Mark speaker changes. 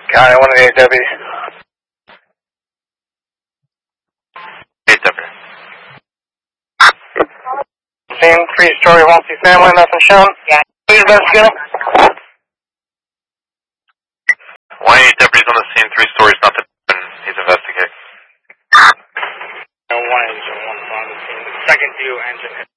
Speaker 1: County 188W.
Speaker 2: 8W.
Speaker 1: Scene 3-story multi-family, nothing shown. Yeah. Please investigate.
Speaker 2: 188W is on the scene, 3 stories, nothing. He's investigating.
Speaker 1: No, 1 engine, 1 on the scene. Second view engine.